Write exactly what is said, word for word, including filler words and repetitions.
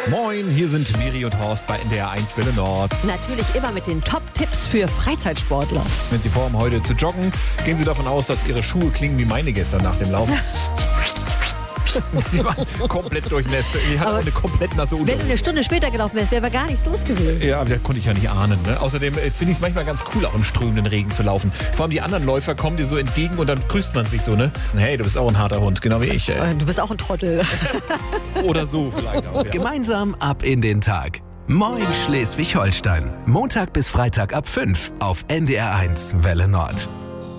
Moin, hier sind Miri und Horst bei N D R eins Welle Nord. Natürlich immer mit den Top-Tipps für Freizeitsportler. Wenn Sie vorhaben, heute zu joggen, gehen Sie davon aus, dass Ihre Schuhe klingen wie meine gestern nach dem Laufen. Die waren komplett durchnässt. Ich hatte Aber auch eine komplett nasse Wenn du Unterhose. eine Stunde später gelaufen wärst, wäre aber gar nichts los gewesen. Ja, aber das konnte ich ja nicht ahnen. Ne? Außerdem äh, finde ich es manchmal ganz cool, auch im strömenden Regen zu laufen. Vor allem die anderen Läufer kommen dir so entgegen und dann grüßt man sich so, ne? Hey, du bist auch ein harter Hund, genau wie ich. Ey. Du bist auch ein Trottel. Oder so vielleicht auch. Ja. Gemeinsam ab in den Tag. Moin Schleswig-Holstein. Montag bis Freitag ab fünf auf N D R eins Welle Nord.